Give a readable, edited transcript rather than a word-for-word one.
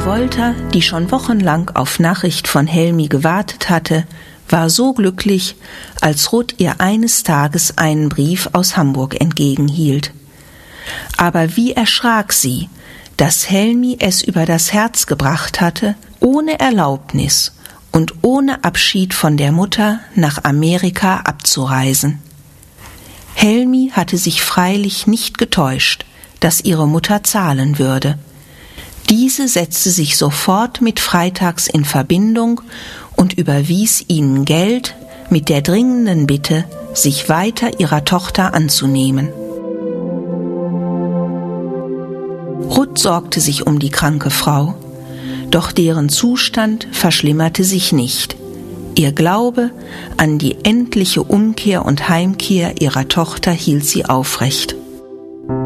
Wolter, die schon wochenlang auf Nachricht von Helmi gewartet hatte, war so glücklich, als Ruth ihr eines Tages einen Brief aus Hamburg entgegenhielt. Aber wie erschrak sie, dass Helmi es über das Herz gebracht hatte, ohne Erlaubnis und ohne Abschied von der Mutter nach Amerika abzureisen. Helmi hatte sich freilich nicht getäuscht, dass ihre Mutter zahlen würde. Diese setzte sich sofort mit Freitags in Verbindung und überwies ihnen Geld mit der dringenden Bitte, sich weiter ihrer Tochter anzunehmen. Ruth sorgte sich um die kranke Frau, doch deren Zustand verschlimmerte sich nicht. Ihr Glaube an die endliche Umkehr und Heimkehr ihrer Tochter hielt sie aufrecht.